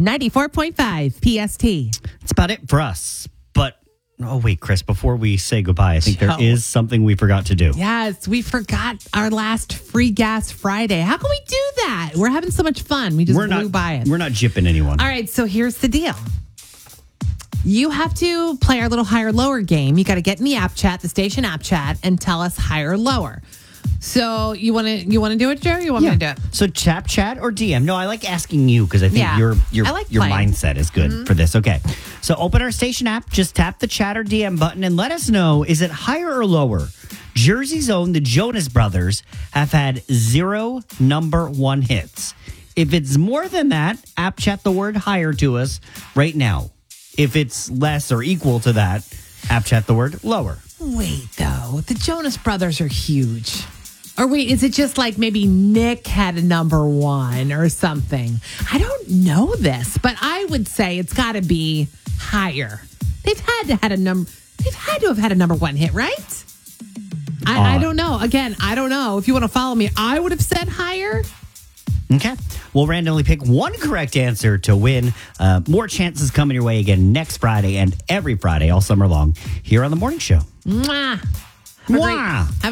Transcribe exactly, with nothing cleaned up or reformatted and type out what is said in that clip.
ninety-four point five P S T. That's about it for us. But, oh, wait, Chris, before we say goodbye, I think Joe. there is something we forgot to do. Yes, we forgot our last Free Gas Friday. How can we do that? We're having so much fun. We just We're blew not, by it. We're not jipping anyone. All right, so here's the deal. You have to play our little higher lower game. You got to get in the app chat, the station app chat, and tell us higher or lower. So you want to you want to do it, Joe? Or you want Yeah. me to do it? So tap chat or D M? No, I like asking you because I think Yeah. your your I like your playing. mindset is good Mm-hmm. for this. Okay. So open our station app, just tap the chat or D M button and let us know, is it higher or lower? Jersey's own the Jonas Brothers have had zero number one hits. If it's more than that, app chat the word higher to us right now. If it's less or equal to that, app chat the word lower. Wait, though. The Jonas Brothers are huge. Or wait, is it just like maybe Nick had a number one or something? I don't know this, but I would say it's got to be higher. They've had to had a number. They've had to have had a number one hit, right? I, Uh, I don't know. Again, I don't know. If you want to follow me, I would have said higher. Okay. We'll randomly pick one correct answer to win. Uh, more chances coming your way again next Friday and every Friday all summer long here on The Morning Show. Mwah. Have a great- Mwah. have